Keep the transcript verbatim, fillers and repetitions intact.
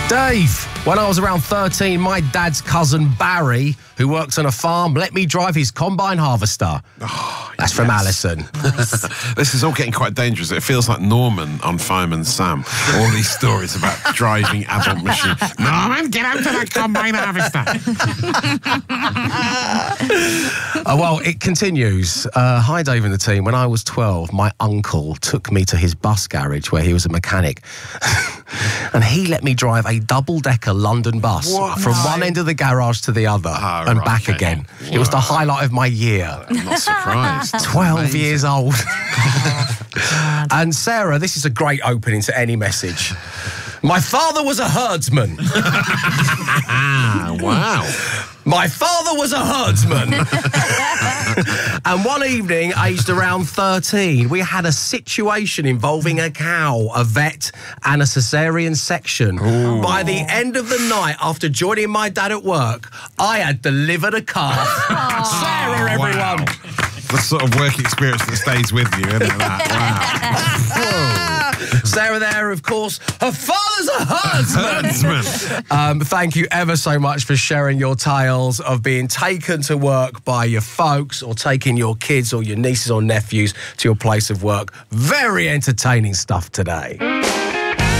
Dave, when I was around thirteen, my dad's cousin Barry, who works on a farm, let me drive his combine harvester. Oh, That's yes. from Alison. Nice. This is all getting quite dangerous. It feels like Norman on Fireman Sam. All these stories about driving adult machines. Norman, get out to that combine harvester. uh, well, it continues. Uh, hi, Dave and the team. When I was twelve, my uncle took me to his bus garage where he was a mechanic. And he let me drive a double-decker London bus What? from No. one end of the garage to the other Oh, and right, back okay. again. It was the highlight of my year. I'm not surprised. That's twelve amazing. years old. And Sarah, this is a great opening to any message. My father was a herdsman. Ah, wow. My father was a herdsman. And one evening, aged around thirteen, we had a situation involving a cow, a vet, and a caesarean section. Ooh. By the end of the night, after joining my dad at work, I had delivered a calf. Sarah, everyone. Wow. The sort of work experience that stays with you, isn't it? That? Wow. Sarah there, of course, her father's a herdsman. Herdsman. Um, thank you ever so much for sharing your tales of being taken to work by your folks or taking your kids or your nieces or nephews to your place of work. Very entertaining stuff today.